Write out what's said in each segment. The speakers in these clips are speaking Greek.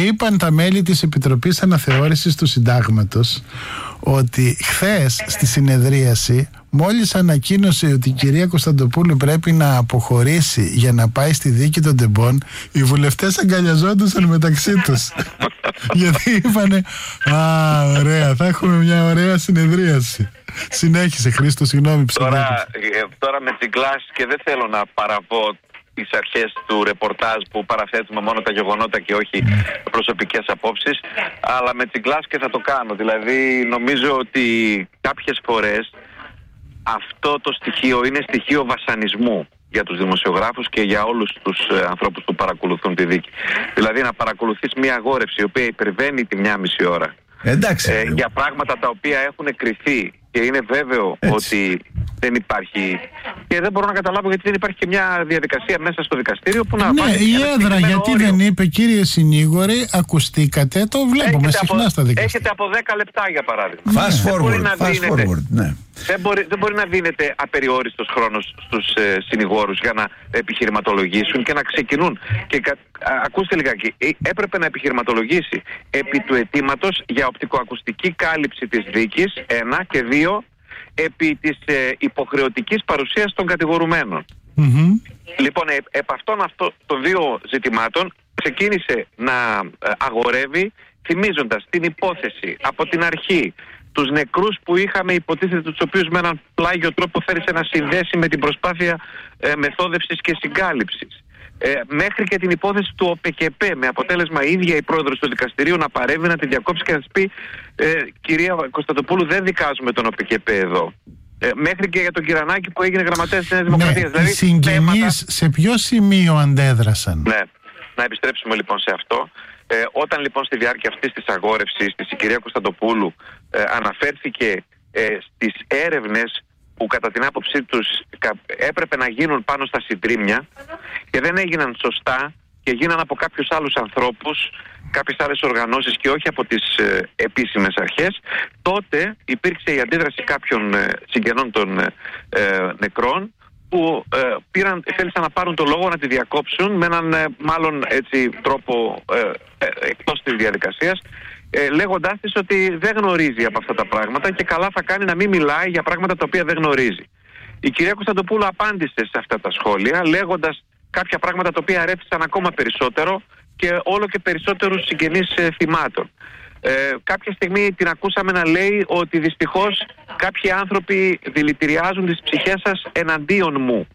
είπαν τα μέλη της Επιτροπής Αναθεώρησης του Συντάγματος ότι χθες στη συνεδρίαση, μόλις ανακοίνωσε ότι η κυρία Κωνσταντοπούλου πρέπει να αποχωρήσει για να πάει στη δίκη των τεμπών, οι βουλευτές αγκαλιαζόντουσαν μεταξύ τους. Γιατί είπανε, ωραία, θα έχουμε μια ωραία συνεδρίαση. Συνέχισε, Χρήστο, συγγνώμη. Τώρα με τσιγκλάς, και δεν θέλω να παραβώ τις αρχές του ρεπορτάζ που παραθέτουμε μόνο τα γεγονότα και όχι προσωπικές απόψεις, αλλά με τσιγκλάς και θα το κάνω. Δηλαδή νομίζω ότι κάποιες φορές αυτό το στοιχείο είναι στοιχείο βασανισμού για τους δημοσιογράφους και για όλους τους ανθρώπους που παρακολουθούν τη δίκη. Δηλαδή να παρακολουθείς μια αγόρευση η οποία υπερβαίνει τη 1,5 ώρα για πράγματα τα οποία έχουν κρυθεί και είναι βέβαιο ότι δεν υπάρχει, και δεν μπορώ να καταλάβω γιατί δεν υπάρχει και μια διαδικασία μέσα στο δικαστήριο που να η έδρα γιατί όριο. Δεν είπε, κύριε συνήγορε, ακουστήκατε, το βλέπουμε συχνά στα δικαστήρια. Έχετε από 10 λεπτά για παράδειγμα. Fast forward, ναι. Δεν μπορεί να δίνεται απεριόριστος χρόνος στους συνηγόρους για να επιχειρηματολογήσουν και να ξεκινούν. Και ακούστε λιγάκι, έπρεπε να επιχειρηματολογήσει επί του αιτήματος για οπτικοακουστική κάλυψη της δίκης, 1, και 2, επί της υποχρεωτικής παρουσίας των κατηγορουμένων. Λοιπόν, επ' αυτών των δύο ζητημάτων ξεκίνησε να αγορεύει, θυμίζοντας την υπόθεση από την αρχή, τους νεκρούς που είχαμε υποτίθεται, τους οποίους με έναν πλάγιο τρόπο θέλησε να συνδέσει με την προσπάθεια μεθόδευσης και συγκάλυψης. Μέχρι και την υπόθεση του ΟΠΚΠ, με αποτέλεσμα η ίδια η πρόεδρος του δικαστηρίου να παρέμβει, να τη διακόψει και να της πει, κυρία Κωνσταντοπούλου, δεν δικάζουμε τον ΟΠΚΠ εδώ. Μέχρι και για τον Κυρανάκη που έγινε γραμματέας της Νέας Δημοκρατίας. Δηλαδή, οι συγγενείς σε ποιο σημείο αντέδρασαν? Ναι, να επιστρέψουμε λοιπόν σε αυτό. Όταν λοιπόν στη διάρκεια αυτής της αγόρευσης η κυρία Κωνσταντοπούλου αναφέρθηκε στις έρευνες που κατά την άποψή τους έπρεπε να γίνουν πάνω στα συντρίμμια και δεν έγιναν σωστά και γίναν από κάποιους άλλους ανθρώπους, κάποιες άλλες οργανώσεις και όχι από τις επίσημες αρχές, τότε υπήρξε η αντίδραση κάποιων συγγενών των νεκρών που θέλησαν να πάρουν το λόγο, να τη διακόψουν με έναν μάλλον έτσι τρόπο εκτός της διαδικασίας, λέγοντάς της ότι δεν γνωρίζει από αυτά τα πράγματα και καλά θα κάνει να μην μιλάει για πράγματα τα οποία δεν γνωρίζει. Η κυρία Κωνσταντοπούλου απάντησε σε αυτά τα σχόλια λέγοντας κάποια πράγματα τα οποία αρέθησαν ακόμα περισσότερο και όλο και περισσότερους συγγενείς θυμάτων. Κάποια στιγμή την ακούσαμε να λέει ότι δυστυχώς κάποιοι άνθρωποι δηλητηριάζουν τις ψυχές σας εναντίον μου.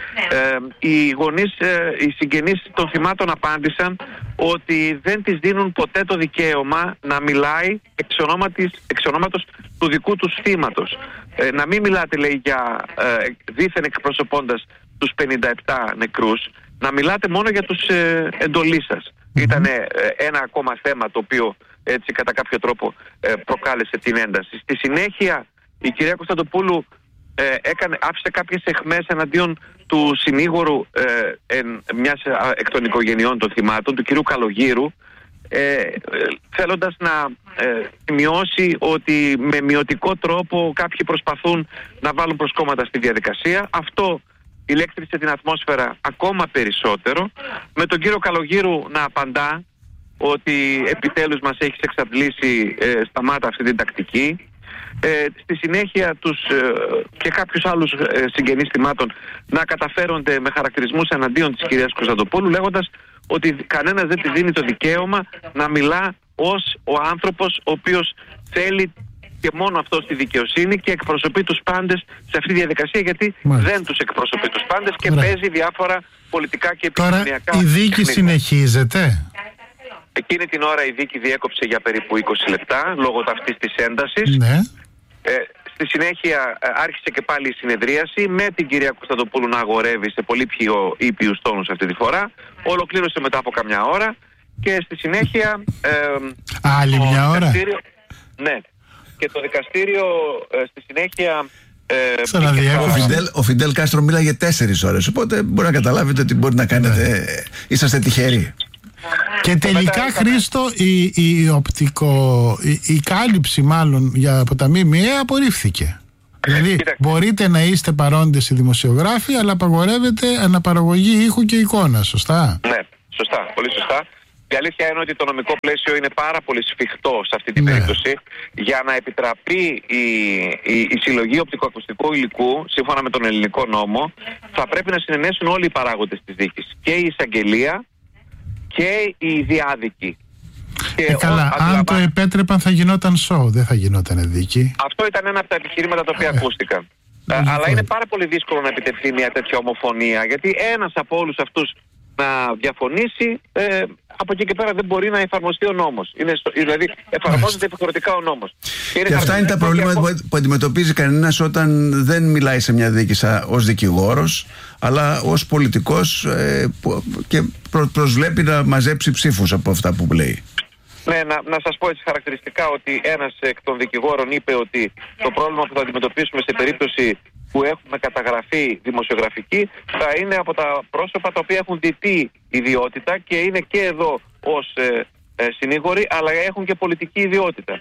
Οι γονείς, οι συγγενείς των θυμάτων απάντησαν ότι δεν της δίνουν ποτέ το δικαίωμα να μιλάει εξ ονόματος του δικού τους θύματος. Να μην μιλάτε, λέει, για δήθεν εκπροσωπώντας τους 57 νεκρούς, να μιλάτε μόνο για τους εντολείς σας. Ήταν ένα ακόμα θέμα το οποίο έτσι κατά κάποιο τρόπο προκάλεσε την ένταση. Στη συνέχεια η κυρία Κωνσταντοπούλου άφησε κάποιες αιχμές εναντίον του συνήγορου μιας εκ των οικογενειών των θυμάτων, του κυρίου Καλογύρου, θέλοντας να σημειώσει ότι με μειωτικό τρόπο κάποιοι προσπαθούν να βάλουν προσκόμματα στη διαδικασία. Αυτό ηλέκτρισε την ατμόσφαιρα ακόμα περισσότερο, με τον κύριο Καλογύρου να απαντά ότι επιτέλους μας έχεις εξαντλήσει, σταμάτα αυτή την τακτική. Στη συνέχεια και κάποιους άλλους συγγενείς θυμάτων να καταφέρονται με χαρακτηρισμούς εναντίον της κυρίας Κωνσταντοπούλου, λέγοντας ότι κανένας δεν της δίνει το δικαίωμα να μιλά ως ο άνθρωπος ο οποίος θέλει και μόνο αυτό στη δικαιοσύνη και εκπροσωπεί τους πάντες σε αυτή τη διαδικασία, γιατί δεν τους εκπροσωπεί τους πάντες και παίζει διάφορα πολιτικά και επικοινωνιακά. Τώρα η δίκη συνεχίζεται. Εκείνη την ώρα η δίκη διέκοψε για περίπου 20 λεπτά λόγω αυτής της έντασης. Ναι. Στη συνέχεια άρχισε και πάλι η συνεδρίαση με την κυρία Κωνσταντοπούλου να αγορεύει σε πολύ πιο ήπιους τόνους αυτή τη φορά. Ολοκλήρωσε μετά από καμιά ώρα και στη συνέχεια άλλη μια ώρα. Ναι. Και το δικαστήριο στη συνέχεια ο Φιντέλ Κάστρο μίλαγε 4 ώρες, οπότε μπορεί να καταλάβετε ότι μπορεί να κάνετε, είσαστε τυχεροί. Και τελικά, Χρήστο, η κάλυψη μάλλον από τα ΜΜΕ απορρίφθηκε. Δηλαδή μπορείτε να είστε παρόντες οι δημοσιογράφοι, αλλά απαγορεύεται αναπαραγωγή ήχου και εικόνα, σωστά? Ναι, σωστά, πολύ σωστά. Η αλήθεια είναι ότι το νομικό πλαίσιο είναι πάρα πολύ σφιχτό σε αυτή την περίπτωση. Για να επιτραπεί η συλλογή οπτικοακουστικού υλικού, σύμφωνα με τον ελληνικό νόμο, θα πρέπει να συνενέσουν όλοι οι παράγοντες της δίκης. Και η εισαγγελία και οι διάδικοι. Καλά, αν το επέτρεπαν θα γινόταν show, δεν θα γινόταν δίκη. Αυτό ήταν ένα από τα επιχειρήματα τα οποία ακούστηκαν. Αλλά είναι πάρα πολύ δύσκολο να επιτευχθεί μια τέτοια ομοφωνία, γιατί ένας από όλους αυτούς να διαφωνήσει, από εκεί και πέρα δεν μπορεί να εφαρμοστεί ο νόμος. Δηλαδή εφαρμόζεται υποχρεωτικά ο νόμος. Και αυτά είναι τα προβλήματα που αντιμετωπίζει κανένας όταν δεν μιλάει σε μια δίκη ως δικηγόρος, αλλά ως πολιτικός και προσβλέπει να μαζέψει ψήφους από αυτά που λέει. Ναι, να σας πω έτσι χαρακτηριστικά ότι ένας εκ των δικηγόρων είπε ότι το πρόβλημα που θα αντιμετωπίσουμε σε περίπτωση που έχουμε καταγραφή δημοσιογραφική θα είναι από τα πρόσωπα τα οποία έχουν διτή ιδιότητα και είναι και εδώ ως συνήγοροι, αλλά έχουν και πολιτική ιδιότητα.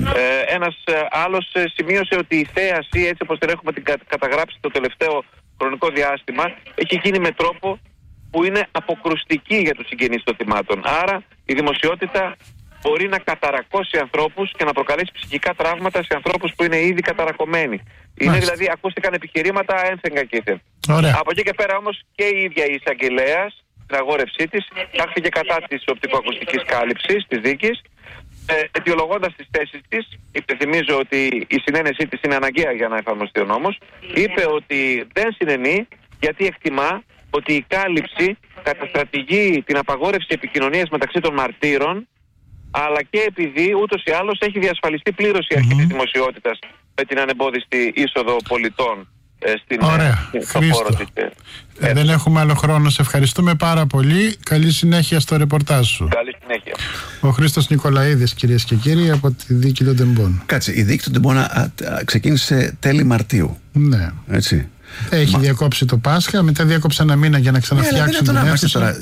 Ένας άλλος σημείωσε ότι η θέαση, έτσι όπως την έχουμε καταγράψει το τελευταίο χρονικό διάστημα, έχει γίνει με τρόπο που είναι αποκρουστική για τους συγγενείς των θυμάτων. Άρα η δημοσιότητα μπορεί να καταρακώσει ανθρώπους και να προκαλέσει ψυχικά τραύματα σε ανθρώπους που είναι ήδη καταρακωμένοι. Είναι δηλαδή, ακούστηκαν επιχειρήματα ένθεγγα κήθεν. Από εκεί και πέρα όμως και η ίδια η εισαγγελέας, στην αγόρευσή της, τάχθηκε κατά της οπτικοακουστικής κάλυψης της δίκης, αιτιολογώντας τις θέσεις της. Υπενθυμίζω ότι η συνένεσή της είναι αναγκαία για να εφαρμοστεί ο νόμος. Είπε ότι δεν συνενεί γιατί εκτιμά ότι η κάλυψη καταστρατηγεί την απαγόρευση επικοινωνίας μεταξύ των μαρτύρων, αλλά και επειδή ούτως ή άλλως έχει διασφαλιστεί πλήρως η αρχή της δημοσιότητας με την ανεμπόδιστη είσοδο πολιτών στην χώρο της. Δεν έχουμε άλλο χρόνο. Σε ευχαριστούμε πάρα πολύ. Καλή συνέχεια στο ρεπορτάζ σου. Καλή συνέχεια. Ο Χρήστος Νικολαίδης, κυρίες και κύριοι, από τη δίκη των Τεμπών. Κάτσε, η δίκη των Τεμπών ξεκίνησε τέλη Μαρτίου. Ναι. Έτσι. Έχει διακόψει το Πάσχα, μετά διάκοψε ένα μήνα για να ξαναφτιάξουν την αίθουσα. Τώρα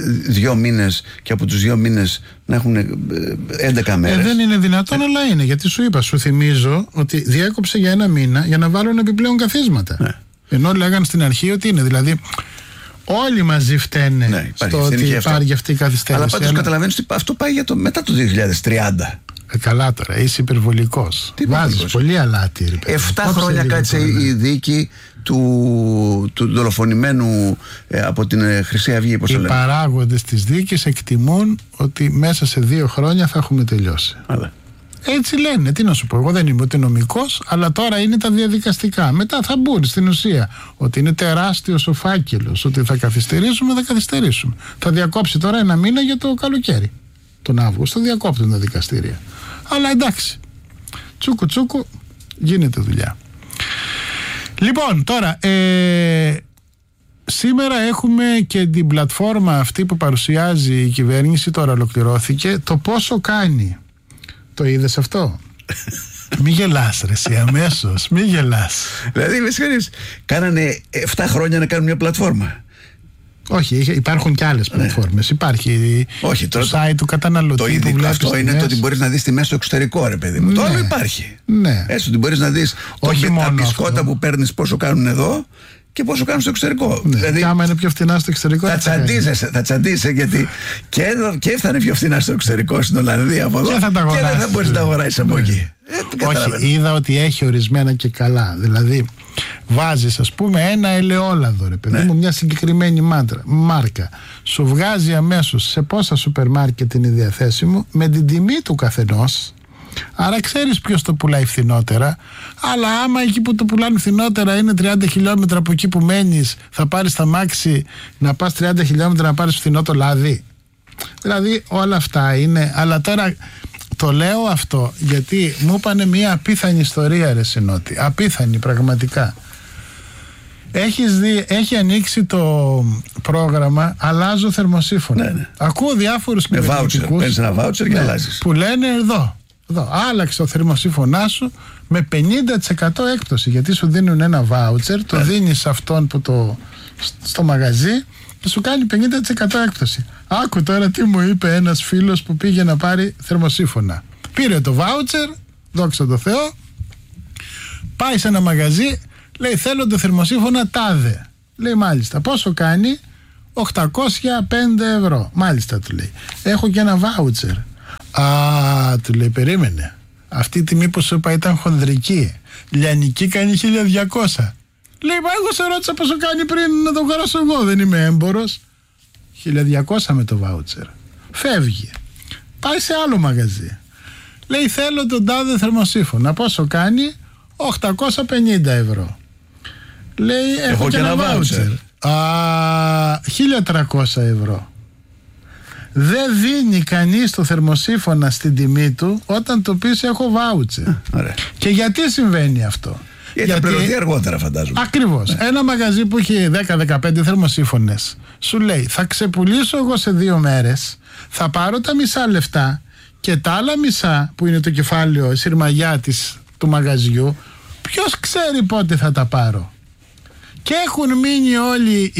2 μήνες και από τους 2 μήνες να έχουν 11 μέρες. Δεν είναι δυνατόν, αλλά είναι. Γιατί σου θυμίζω ότι διέκοψε για 1 μήνα για να βάλουν επιπλέον καθίσματα. Ενώ λέγαν στην αρχή ότι είναι. Δηλαδή, όλοι μαζί φταίνε στο ότι υπάρχει αυτή η καθυστέρηση. Αλλά πάντως καταλαβαίνεις ότι αυτό πάει για μετά το 2030. Καλά τώρα, είσαι υπερβολικός. Βάζεις πολύ αλάτι. 7 χρόνια κάτσε η δίκη του δολοφονημένου από την Χρυσή Αυγή. Οι παράγοντες της δίκης εκτιμούν ότι μέσα σε 2 χρόνια θα έχουμε τελειώσει. Έτσι λένε, τι να σου πω, εγώ δεν είμαι ούτε νομικός, αλλά τώρα είναι τα διαδικαστικά. Μετά θα μπουν στην ουσία ότι είναι τεράστιος ο φάκελος, ότι θα καθυστερήσουμε. Θα διακόψει τώρα 1 μήνα για το καλοκαίρι. Τον Αύγουστο διακόπτουν τα δικαστήρια. Αλλά εντάξει, τσούκου γίνεται δουλειά. Λοιπόν, τώρα σήμερα έχουμε και την πλατφόρμα αυτή που παρουσιάζει η κυβέρνηση, τώρα ολοκληρώθηκε, το πόσο κάνει. Το είδες αυτό? Μη γελάς ρε εσύ, αμέσως, μη γελάς. Δηλαδή με συγχωρείς, κάνανε 7 χρόνια να κάνουν μια πλατφόρμα. Όχι, υπάρχουν και άλλες πλατφόρμες. Υπάρχει το site του καταναλωτή. Το ειδικό αυτό είναι το ότι μπορείς να δεις τιμές στο εξωτερικό, ρε παιδί μου. Το άλλο υπάρχει. Έτσι, ότι μπορείς να δεις τα μπισκότα που παίρνεις πόσο κάνουν εδώ και πόσο κάνουν στο εξωτερικό. Δηλαδή, άμα είναι πιο φθηνά στο εξωτερικό, θα τσαντίζεσαι γιατί και θα είναι πιο φθηνά στο εξωτερικό, στην Ολλανδία από εδώ. Και δεν θα μπορείς να τα αγοράσεις από εκεί. Όχι, είδα ότι έχει ορισμένα και καλά. Δηλαδή, βάζεις ας πούμε ένα ελαιόλαδο, ρε παιδί μου, μια συγκεκριμένη μάρκα. Σου βγάζει αμέσως σε πόσα σούπερ μάρκετ είναι διαθέσιμο με την τιμή του καθενός. Άρα ξέρεις ποιος το πουλάει φθηνότερα. Αλλά άμα εκεί που το πουλάνε φθηνότερα είναι 30 χιλιόμετρα από εκεί που μένεις, θα πάρεις τα μάξι να πας 30 χιλιόμετρα να πάρεις φθηνό το λάδι. Δηλαδή όλα αυτά είναι. Αλλά τώρα το λέω αυτό γιατί μου είπανε μια απίθανη ιστορία, ρε Συνότη. Απίθανη πραγματικά. Έχει ανοίξει το πρόγραμμα Αλλάζω θερμοσύφωνα. Ακούω διάφορους κυβερνητικούς παίρνεις ένα βάουτσερ και αλλάζεις. που λένε εδώ, άλλαξε το θερμοσύφωνά σου με 50% έκπτωση, γιατί σου δίνουν ένα βάουτσερ, το δίνεις σε αυτόν που στο μαγαζί και σου κάνει 50% έκπτωση. Άκου τώρα τι μου είπε ένας φίλος που πήγε να πάρει θερμοσύφωνα. Πήρε το βάουτσερ, δόξα τω Θεώ, πάει σε ένα μαγαζί, λέει θέλω το θερμοσύφωνα τάδε. Λέει μάλιστα, πόσο κάνει? 805 ευρώ. Μάλιστα, του λέει. Έχω και ένα βάουτσερ. Του λέει, περίμενε. Αυτή η τιμή που σου είπα ήταν χονδρική. Λιανική κάνει 1.200. Λέει, μα εγώ σε ρώτησα πόσο κάνει πριν να το αγοράσω εγώ. Δεν είμαι έμπορος. 1.200 με το βάουτσερ. Φεύγει. Πάει σε άλλο μαγαζί. Λέει, θέλω τον τάδε θερμοσύφωνα. Πόσο κάνει? 850 ευρώ. Λέει, έχω και ένα βάουτσερ. 1.300 ευρώ. Δεν δίνει κανείς το θερμοσύφωνα στην τιμή του όταν το πεις έχω βάουτσερ. Και γιατί συμβαίνει αυτό? Γιατί θα πληρωθεί αργότερα, φαντάζομαι. Ακριβώς. Ένα μαγαζί που έχει 10-15 θερμοσύφωνες σου λέει, θα ξεπουλήσω εγώ σε 2 μέρες, θα πάρω τα μισά λεφτά και τα άλλα μισά που είναι το κεφάλαιο, η συρμαγιά του μαγαζιού, ποιος ξέρει πότε θα τα πάρω. Και έχουν μείνει όλοι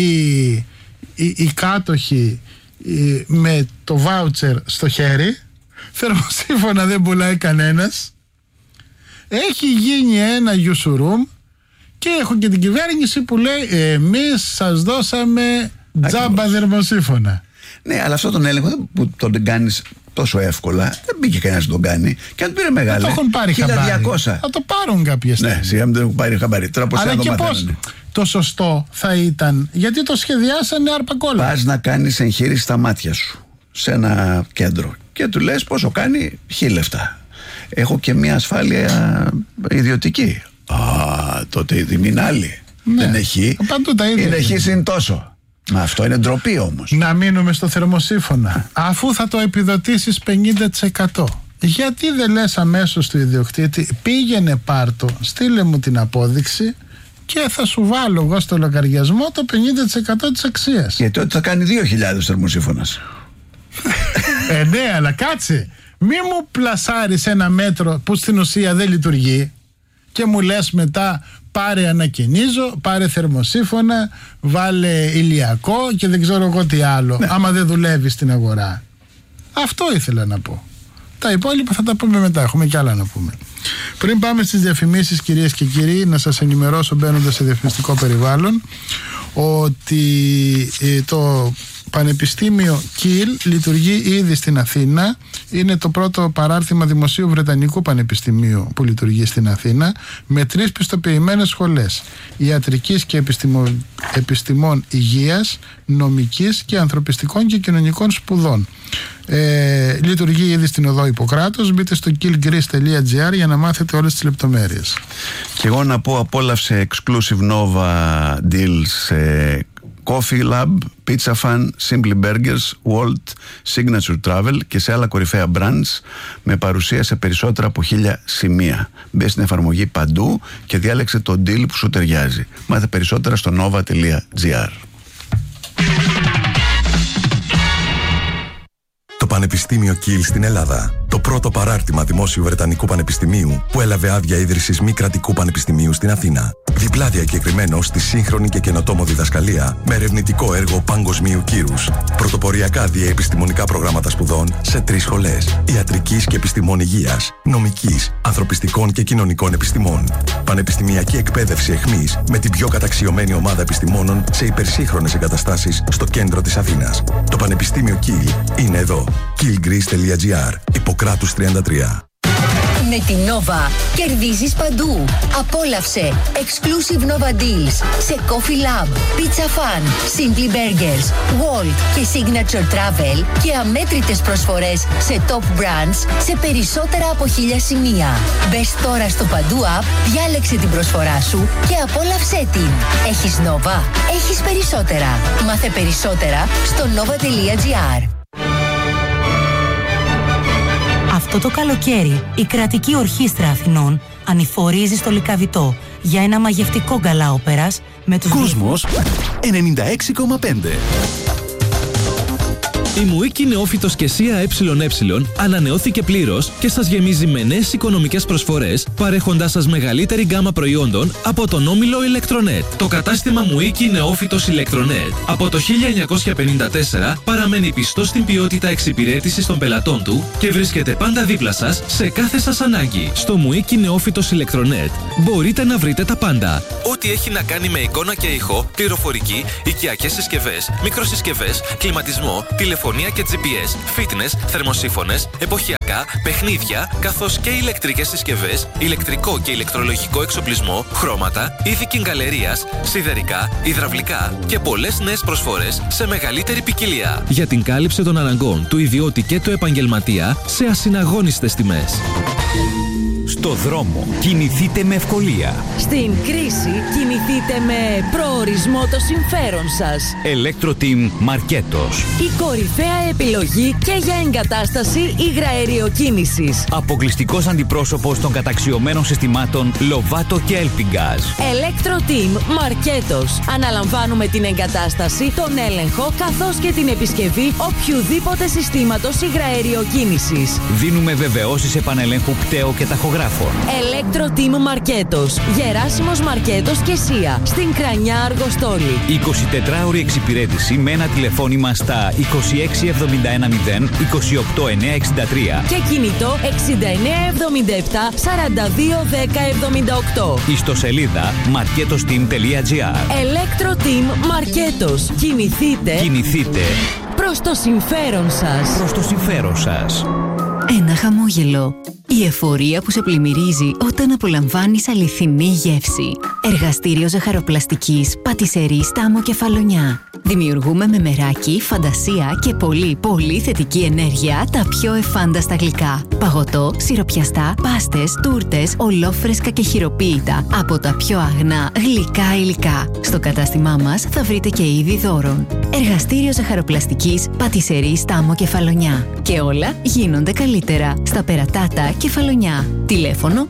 οι κάτοχοι με το βάουτσερ στο χέρι. Θερμοσύφωνα δεν πουλάει κανένας. Έχει γίνει ένα γιουσουρούμ. Και έχω και την κυβέρνηση που λέει, εμείς σας δώσαμε τζάμπα θερμοσύφωνα. Ναι, αλλά αυτό τον έλεγχο που τον κάνεις τόσο εύκολα, δεν μπήκε κανένας να τον κάνει. Και αν πήρε μεγάλη, το έχουν πάρει 1.200. Θα το πάρουν κάποια στιγμή. Ναι, σιγά μην το έχουν πάρει χαμπάρι. Τώρα πώς θα το μαθαίνουν. Το σωστό θα ήταν, γιατί το σχεδιάσανε αρπακόλα. Πας να κάνεις εγχείρηση στα μάτια σου σε ένα κέντρο και του λες πόσο κάνει, 1.000 λεφτά. Έχω και μια ασφάλεια ιδιωτική. Τότε η τιμή είναι άλλη. Ναι. Δεν έχει. Παντού τα ίδια. Είναι έχει συν τόσο. Μα αυτό είναι ντροπή όμως. Να μείνουμε στο θερμοσύφωνα. Αφού θα το επιδοτήσεις 50%, γιατί δεν λες αμέσως του ιδιοκτήτη, πήγαινε πάρτο, στείλε μου την απόδειξη και θα σου βάλω εγώ στο λογαριασμό το 50% της αξίας. Γιατί ότι θα κάνει 2.000 θερμοσύφωνας. Ναι, αλλά κάτσε. Μη μου πλασάρεις ένα μέτρο που στην ουσία δεν λειτουργεί και μου λες μετά, πάρε ανακαινίζω, πάρε θερμοσύφωνα, βάλε ηλιακό και δεν ξέρω εγώ τι άλλο, ναι, άμα δεν δουλεύει στην αγορά. Αυτό ήθελα να πω. Τα υπόλοιπα θα τα πούμε μετά, έχουμε κι άλλα να πούμε. Πριν πάμε στις διαφημίσεις, κυρίες και κύριοι, να σας ενημερώσω, μπαίνοντας σε διαφημιστικό περιβάλλον, ότι το Πανεπιστήμιο Κιλ λειτουργεί ήδη στην Αθήνα. Είναι το πρώτο παράρτημα δημοσίου Βρετανικού Πανεπιστημίου που λειτουργεί στην Αθήνα, με 3 πιστοποιημένες σχολές ιατρικής και επιστημών υγείας, νομικής και ανθρωπιστικών και κοινωνικών σπουδών. Λειτουργεί ήδη στην οδό Ιπποκράτος. Μπείτε στο killgreece.gr για να μάθετε όλες τις λεπτομέρειες. Και εγώ να πω, απόλαυσε exclusive Nova deals, Coffee Lab, Pizza Fan, Simply Burgers, Walt, Signature Travel και σε άλλα κορυφαία brands με παρουσία σε περισσότερα από 1.000 σημεία. Μπες στην εφαρμογή παντού και διάλεξε το deal που σου ταιριάζει. Μάθε περισσότερα στο nova.gr. Το Πανεπιστήμιο Κιλ στην Ελλάδα. Το πρώτο παράρτημα δημόσιου Βρετανικού Πανεπιστημίου που έλαβε άδεια ίδρυσης μη κρατικού πανεπιστημίου στην Αθήνα. Διπλά διακεκριμένο στη σύγχρονη και καινοτόμο διδασκαλία με ερευνητικό έργο παγκοσμίου κύρους. Πρωτοποριακά διαεπιστημονικά προγράμματα σπουδών σε 3 σχολές. Ιατρικής και επιστημών υγείας, νομικής, ανθρωπιστικών και κοινωνικών επιστημών. Πανεπιστημιακή εκπαίδευση εχμής με την πιο καταξιωμένη ομάδα επιστημόνων σε υπερσύγχρονες εγκαταστάσεις στο κέντρο της Αθήνας. Το Πανεπιστήμιο Κιλ είναι εδώ. killgreece.gr, Ιπποκράτους 33. Με την Nova κερδίζεις παντού. Απόλαυσε exclusive Nova deals σε Coffee Lab, Pizza Fan, Simply Burgers, Walt και Signature Travel και αμέτρητες προσφορές σε top brands σε περισσότερα από 1.000 σημεία. Μπες τώρα στο Παντού App, διάλεξε την προσφορά σου και απόλαυσέ την. Έχεις Nova, έχεις περισσότερα. Μάθε περισσότερα στο nova.gr. Αυτό το καλοκαίρι, η Κρατική Ορχήστρα Αθηνών ανηφορίζει στο Λυκαβητό για ένα μαγευτικό γκαλά όπερας με τους... Κόσμος 96,5. Η Μουίκη Νεόφυτος και ΣΥΑ ΕΕ ανανεώθηκε πλήρως και σας γεμίζει με νέες οικονομικές προσφορές, παρέχοντάς σας μεγαλύτερη γκάμα προϊόντων από τον όμιλο Electronet. Το κατάστημα Μουίκη Νεόφυτος Electronet από το 1954 παραμένει πιστό στην ποιότητα εξυπηρέτησης των πελατών του και βρίσκεται πάντα δίπλα σας σε κάθε σας ανάγκη. Στο Μουίκη Νεόφυτος Electronet μπορείτε να βρείτε τα πάντα. Ό,τι έχει να κάνει με εικόνα και ήχο, πληροφορική, οικιακές συσκευές, μικροσυσκευές, κλιματισμό, τηλεφωνία και GPS, fitness, θερμοσύφωνες, εποχιακά, παιχνίδια, καθώς και ηλεκτρικές συσκευές, ηλεκτρικό και ηλεκτρολογικό εξοπλισμό, χρώματα, είδη κιγκαλερίας, σιδερικά, υδραυλικά και πολλές νέες προσφορές σε μεγαλύτερη ποικιλία. Για την κάλυψη των αναγκών του ιδιώτη και του επαγγελματία σε ασυναγώνιστες τιμές. Στο δρόμο κινηθείτε με ευκολία. Στην κρίση κινηθείτε με προορισμό το συμφέρον σας. Electroteam Μαρκέτος. Η κορυφαία επιλογή και για εγκατάσταση υγραεριοκίνησης. Αποκλειστικός αντιπρόσωπος των καταξιωμένων συστημάτων Lovato και Elpingaz. Electroteam Μαρκέτος. Αναλαμβάνουμε την εγκατάσταση, τον έλεγχο καθώς και την επισκευή οποιουδήποτε συστήματος υγραεριοκίνησης. Δίνουμε βεβαιώσεις επανελέγχου κταίου και ταχογράφων. Electroteam Μαρκέτος. Γεράσιμος Μαρκέτος και ΣΥΑ. Στην Κρανιά Αργοστόλη. 24ωρη εξυπηρέτηση με ένα τηλεφώνημα στα 26710 28963 και κινητό 6977 421078. Ιστοσελίδα marketosteam.gr. Electroteam Μαρκέτος. Κινηθείτε προς το συμφέρον σας. Προς το συμφέρον σας. Ένα χαμόγελο. Η εφορία που σε πλημμυρίζει όταν απολαμβάνεις αληθινή γεύση. Εργαστήριο ζαχαροπλαστικής Πατισερή Στάμο Κεφαλονιά. Δημιουργούμε με μεράκι, φαντασία και πολύ θετική ενέργεια τα πιο εφάνταστα γλυκά. Παγωτό, σιροπιαστά, πάστες, τούρτες, ολόφρεσκα και χειροποίητα από τα πιο αγνά γλυκά υλικά. Στο κατάστημά μας θα βρείτε και είδη δώρων. Εργαστήριο ζαχαροπλαστικής Πατισερή Στάμο Κεφαλονιά. Και όλα γίνονται καλύτερα στα Περατάτα Κεφαλονιά. Τηλέφωνο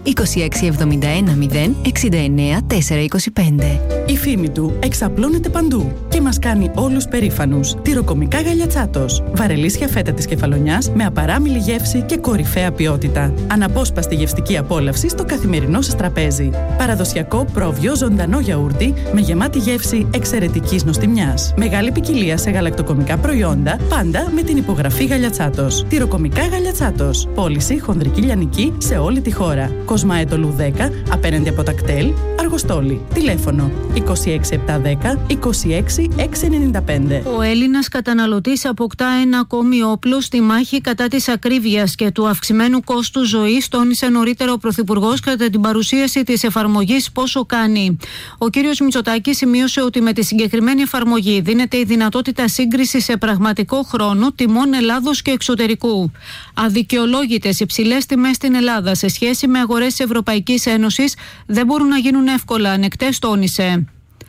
26710 69 425. Η φήμη του εξαπλώνεται παντού και μας κάνει όλους περήφανους. Τυροκομικά Γαλιατσάτος. Βαρελίσια φέτα της Κεφαλονιάς με απαράμιλη γεύση και κορυφαία ποιότητα. Αναπόσπαστη γευστική απόλαυση στο καθημερινό σας τραπέζι. Παραδοσιακό πρόβιο ζωντανό γιαούρτι με γεμάτη γεύση εξαιρετικής νοστιμιάς. Μεγάλη ποικιλία σε γαλακτοκομικά προϊόντα, πάντα με την υπογραφή Γαλιατσάτος. Τυροκομικά Γαλιατσάτος. Πώληση χονδρική λιανική σε όλη τη χώρα. Κοσμαέτολου 10, απέναντι από τα κτέλ, Αργοστόλη. Τηλέφωνο 26710 26695. Ο Έλληνας καταναλωτής αποκτά ένα ακόμη όπλο στη μάχη κατά της ακρίβειας και του αυξημένου κόστου ζωής, τόνισε νωρίτερα ο Πρωθυπουργός κατά την παρουσίαση της εφαρμογής Πόσο κάνει. Ο κύριος Μητσοτάκης σημείωσε ότι με τη συγκεκριμένη εφαρμογή δίνεται η δυνατότητα σύγκρισης σε πραγματικό χρόνο τιμών Ελλάδος και εξωτερικού. Αδικαιολόγητες υψηλές τιμές στην Ελλάδα σε σχέση με αγορές της Ευρωπαϊκής Ένωσης δεν μπορούν να γίνουν εύκολα ανεκτές, τόνισε.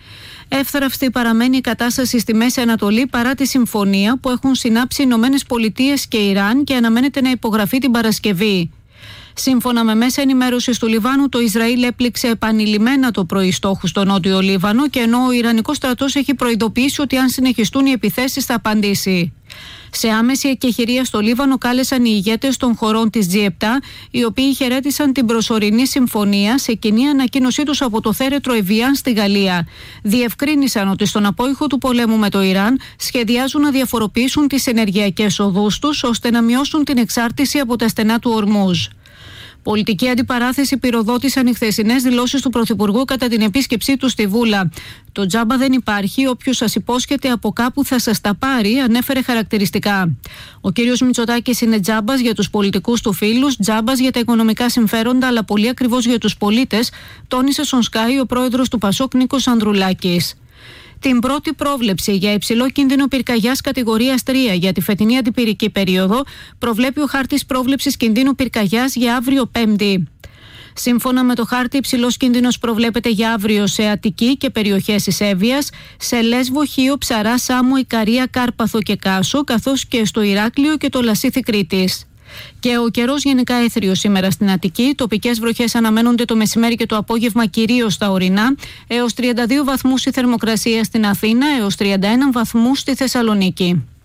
Εύθραυστη παραμένει η κατάσταση στη Μέση Ανατολή παρά τη συμφωνία που έχουν συνάψει Ηνωμένες Πολιτείες και Ιράν και αναμένεται να υπογραφεί την Παρασκευή. Σύμφωνα με μέσα ενημέρωσης του Λιβάνου, το Ισραήλ έπληξε επανειλημμένα το πρωί στόχους στο νότιο Λίβανο και ενώ ο Ιρανικός στρατός έχει προειδοποιήσει ότι αν συνεχιστούν οι επιθέσεις θα απαντήσει. Σε άμεση εκεχηρία στο Λίβανο κάλεσαν οι ηγέτες των χωρών της G7, οι οποίοι χαιρέτησαν την προσωρινή συμφωνία σε κοινή ανακοίνωσή τους από το θέρετρο Εβιάν στη Γαλλία. Διευκρίνησαν ότι στον απόϊχο του πολέμου με το Ιράν σχεδιάζουν να διαφοροποιήσουν τις ενεργειακές οδούς τους ώστε να μειώσουν την εξάρτηση από τα στενά του Ορμούζ. Πολιτική αντιπαράθεση πυροδότησαν οι χθεσινές δηλώσεις του Πρωθυπουργού κατά την επίσκεψή του στη Βούλα. Το τζάμπα δεν υπάρχει, όποιος σας υπόσχεται από κάπου θα σας τα πάρει, ανέφερε χαρακτηριστικά. Ο κύριος Μητσοτάκης είναι τζάμπας για τους πολιτικούς του φίλους, τζάμπας για τα οικονομικά συμφέροντα, αλλά πολύ ακριβώς για τους πολίτες, τόνισε στον Sky ο πρόεδρος του Πασόκ Νίκος Ανδρουλάκης. Την πρώτη πρόβλεψη για υψηλό κίνδυνο πυρκαγιάς κατηγορίας 3 για τη φετινή αντιπυρική περίοδο προβλέπει ο χάρτης πρόβλεψης κινδύνου πυρκαγιάς για αύριο Πέμπτη. Σύμφωνα με το χάρτη, υψηλός κίνδυνος προβλέπεται για αύριο σε Αττική και περιοχές της Εύβοιας, σε Λέσβο, Χίο, Ψαρά, Σάμο, Ικαρία, Κάρπαθο και Κάσο, καθώς και στο Ηράκλειο και το Λασίθι Κρήτης. Και ο καιρός γενικά έθριος σήμερα στην Αττική. Τοπικές βροχές αναμένονται το μεσημέρι και το απόγευμα κυρίως στα ορεινά. Έως 32 βαθμούς η θερμοκρασία στην Αθήνα, έως 31 βαθμούς στη Θεσσαλονίκη.